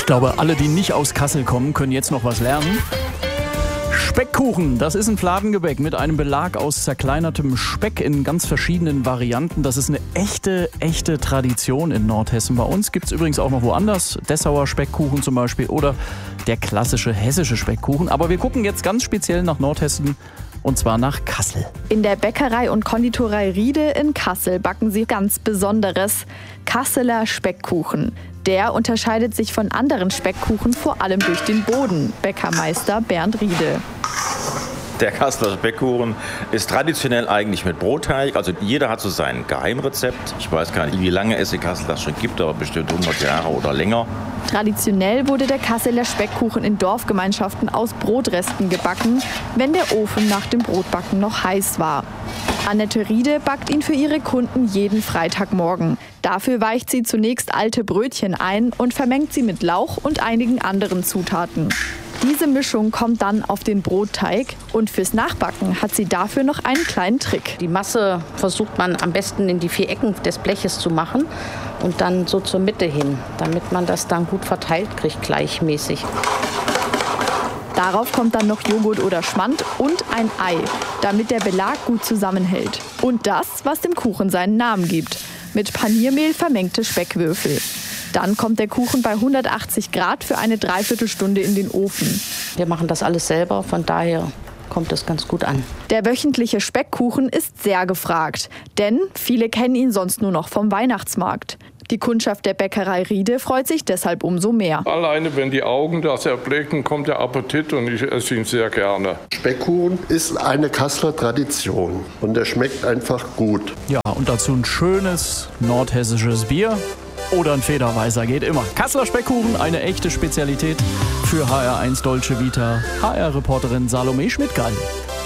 glaube, alle, die nicht aus Kassel kommen, können jetzt noch was lernen. Speckkuchen, das ist ein Fladengebäck mit einem Belag aus zerkleinertem Speck in ganz verschiedenen Varianten. Das ist eine echte Tradition in Nordhessen. Bei uns gibt es übrigens auch noch woanders Dessauer Speckkuchen zum Beispiel oder der klassische hessische Speckkuchen. Aber wir gucken jetzt ganz speziell nach Nordhessen und zwar nach Kassel. In der Bäckerei und Konditorei Riede in Kassel backen sie ganz Besonderes: Kasseler Speckkuchen. Der unterscheidet sich von anderen Speckkuchen vor allem durch den Boden. Bäckermeister Bernd Riede. Der Kasseler Speckkuchen ist traditionell eigentlich mit Brotteig. Also jeder hat so sein Geheimrezept. Ich weiß gar nicht, wie lange es in Kassel das schon gibt, aber bestimmt 100 Jahre oder länger. Traditionell wurde der Kasseler Speckkuchen in Dorfgemeinschaften aus Brotresten gebacken, wenn der Ofen nach dem Brotbacken noch heiß war. Annette Riede backt ihn für ihre Kunden jeden Freitagmorgen. Dafür weicht sie zunächst alte Brötchen ein und vermengt sie mit Lauch und einigen anderen Zutaten. Diese Mischung kommt dann auf den Brotteig und fürs Nachbacken hat sie dafür noch einen kleinen Trick. Die Masse versucht man am besten in die 4 Ecken des Bleches zu machen und dann so zur Mitte hin, damit man das dann gut verteilt kriegt, gleichmäßig. Darauf kommt dann noch Joghurt oder Schmand und ein Ei, damit der Belag gut zusammenhält. Und das, was dem Kuchen seinen Namen gibt: mit Paniermehl vermengte Speckwürfel. Dann kommt der Kuchen bei 180 Grad für eine Dreiviertelstunde in den Ofen. Wir machen das alles selber, von daher kommt es ganz gut an. Der wöchentliche Speckkuchen ist sehr gefragt, denn viele kennen ihn sonst nur noch vom Weihnachtsmarkt. Die Kundschaft der Bäckerei Riede freut sich deshalb umso mehr. Alleine wenn die Augen das erblicken, kommt der Appetit und ich esse ihn sehr gerne. Speckkuchen ist eine Kasseler Tradition und der schmeckt einfach gut. Ja, und dazu ein schönes nordhessisches Bier oder ein Federweißer, geht immer. Kasseler Speckkuchen, eine echte Spezialität für HR1 Dolce Vita. HR-Reporterin Salome Schmidt-Gall.